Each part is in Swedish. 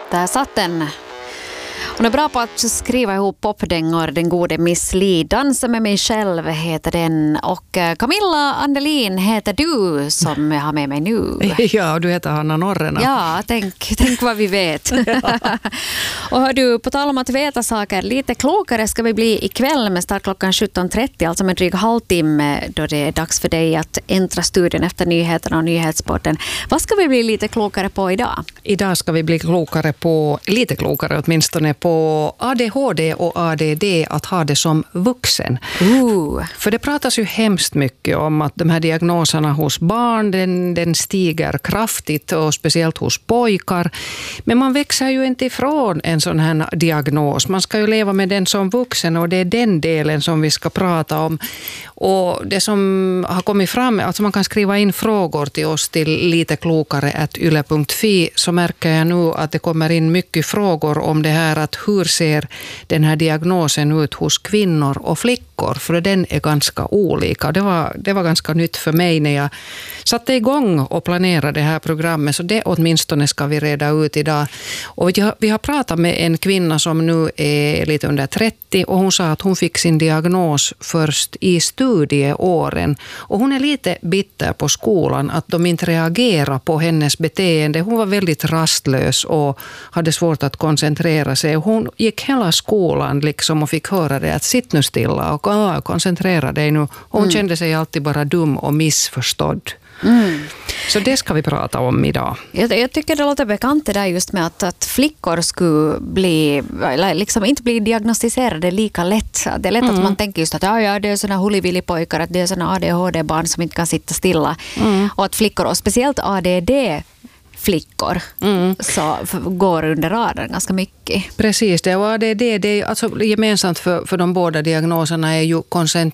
Där satt den. Hon är bra på att skriva ihop popdängor, den gode Miss Li. Dansa med mig själv heter den. Och Camilla Andelin heter du som jag har med mig nu. Ja, och du heter Hanna Norrena. Ja, tänk vad vi vet. Ja. Och hör du, på tal om att veta saker, lite klokare ska vi bli ikväll med start klockan 17.30, alltså med dryg halvtimme då det är dags för dig att äntra studion efter nyheterna och nyhetssporten. Vad ska vi bli lite klokare på idag? Idag ska vi bli klokare på, lite klokare åtminstone, på ADHD och ADD, att ha det som vuxen. För det pratas ju hemskt mycket om att de här diagnoserna hos barn, den stiger kraftigt och speciellt hos pojkar. Men man växer ju inte ifrån en sån här diagnos. Man ska ju leva med den som vuxen och det är den delen som vi ska prata om. Och det som har kommit fram, alltså man kan skriva in frågor till oss till liteklokare@yle.fi, så märker jag nu att det kommer in mycket frågor om det här, att hur ser den här diagnosen ut hos kvinnor och flickor, för den är ganska olika. Det var ganska nytt för mig när jag satte igång och planerade det här programmet, så det åtminstone ska vi reda ut idag. Och vi har pratat med en kvinna som nu är lite under 30 och hon sa att hon fick sin diagnos först i studieåren. Och hon är lite bitter på skolan att de inte reagerar på hennes beteende. Hon var väldigt rastlös och hade svårt att koncentrera sig. Hon gick hela skolan liksom och fick höra det, att sitt nu stilla och koncentrera dig nu. Hon kände sig alltid bara dum och missförstådd. Så det ska vi prata om idag. Jag tycker det låter bekant det där just med att flickor skulle bli, eller liksom inte bli diagnostiserade lika lätt. Det är lätt att man tänker just att det är såna hullivillipojkar, att det är såna ADHD-barn som inte kan sitta stilla. Och att flickor, och speciellt ADD-flickor så går under radarn ganska mycket. Precis, det och ADD, det är alltså gemensamt för de båda diagnoserna är ju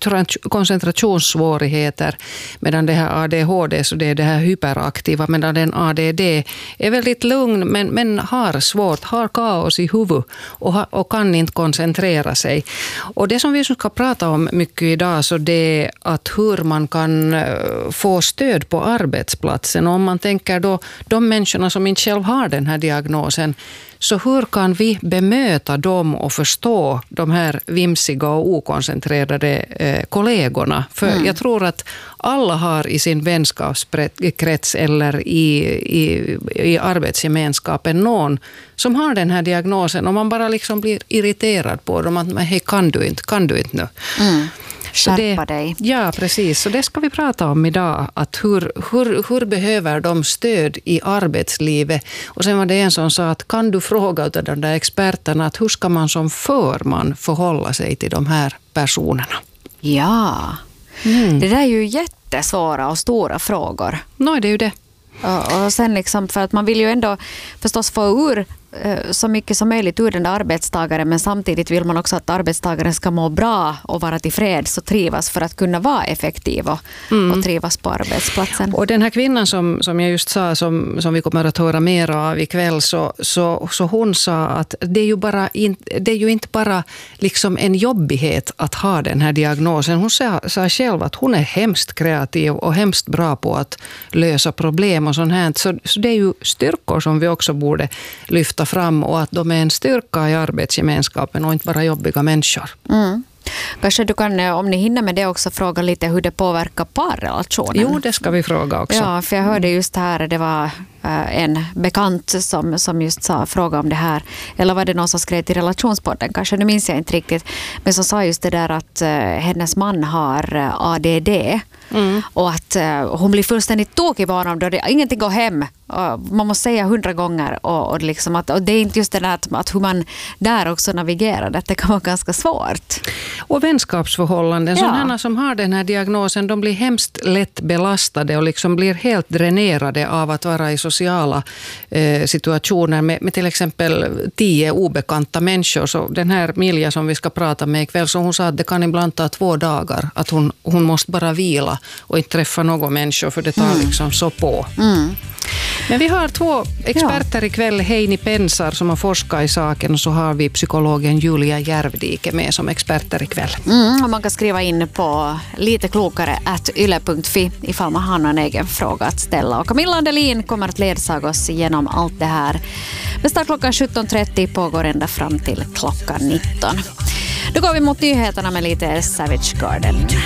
koncentrationssvårigheter, medan det här ADHD, så det är det här hyperaktiva, medan den ADD är väldigt lugn men har kaos i huvudet och kan inte koncentrera sig. Och det som vi ska prata om mycket idag, så det är att hur man kan få stöd på arbetsplatsen. Och om man tänker då de människorna som inte själv har den här diagnosen, så hur kan vi bemöta dem och förstå de här vimsiga och okoncentrerade kollegorna? För jag tror att alla har i sin vänskapskrets eller i arbetsgemenskapen någon som har den här diagnosen, och man bara liksom blir irriterad på dem, att hej, kan du inte nu? Skärpa dig. Ja, precis. Så det ska vi prata om idag. Att hur behöver de stöd i arbetslivet? Och sen var det en som sa att kan du fråga av de där experterna att hur ska man som förman förhålla sig till de här personerna? Ja, det där är ju jättesvåra och stora frågor. Nej, det är ju det. Och sen liksom, för att man vill ju ändå förstås få ur så mycket som möjligt ur den där arbetstagaren, men samtidigt vill man också att arbetstagaren ska må bra och vara tillfreds och trivas för att kunna vara effektiv och trivas på arbetsplatsen. Och den här kvinnan som jag just sa, som vi kommer att höra mer av ikväll, så hon sa att det är ju inte bara liksom en jobbighet att ha den här diagnosen. Hon sa själv att hon är hemskt kreativ och hemskt bra på att lösa problem och sånt här. Så det är ju styrkor som vi också borde lyfta fram, och att de är en styrka i arbetsgemenskapen och inte bara jobbiga människor. Kanske du kan, om ni hinner med det, också fråga lite hur det påverkar parrelationen. Jo, det ska vi fråga också. Ja, för jag hörde just här, det var en bekant som just fråga om det här. Eller var det någon som skrev till relationspodden? Kanske, nu minns jag inte riktigt. Men som sa just det där att hennes man har ADD. Och att hon blir fullständigt tokig på honom då ingenting går hem. Man måste säga 100 gånger. Och liksom och det är inte just det där att hur man där också navigerar. Det kan vara ganska svårt. Och vänskapsförhållanden. Sådana som har den här diagnosen, de blir hemskt lätt belastade och liksom blir helt dränerade av att vara i sociala situationer med till exempel 10 obekanta människor. Så den här Milja som vi ska prata med ikväll, så hon sa att det kan ibland ta 2 dagar. Att hon måste bara vila och inte träffa någon människa, för det tar liksom så på. Men vi har 2 experter ikväll, Heini Pensar som har forskat i saken, och så har vi psykologen Julia Järvdike med som experter ikväll. Och man kan skriva in på liteklokare@yle.fi ifall man har någon egen fråga att ställa. Och Camilla Andelin kommer att ledsaga oss genom allt det här. Det startar klockan 17.30, pågår ända fram till klockan 19. Då går vi mot nyheterna med lite Savage Garden.